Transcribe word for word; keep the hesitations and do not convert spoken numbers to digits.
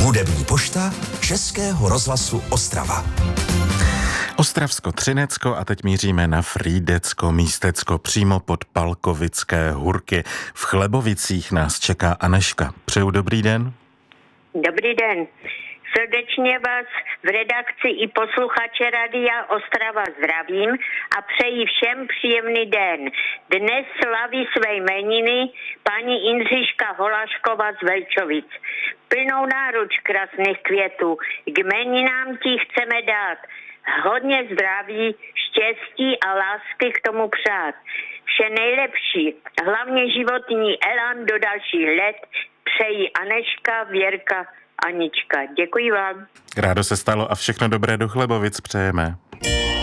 Hudební pošta Českého rozhlasu Ostrava. Ostravsko, Třinecko a teď míříme na Frýdecko, místecko, přímo pod Palkovické hurky. V Chlebovicích nás čeká Aneška. Přeju dobrý den. Dobrý den. Srdečně vás v redakci i posluchače Radia Ostrava zdravím a přeji všem příjemný den. Dnes slaví své jmeniny paní Jindřiška Holašková z Velčovic. Plnou náruč krásných květů k jmeninám ti chceme dát. Hodně zdraví, štěstí a lásky k tomu přát. Vše nejlepší, hlavně životní elán do dalších let přeji Aneška, Věrka, Anička. Děkuji vám. Rádo se stalo a všechno dobré do Chlebovic přejeme.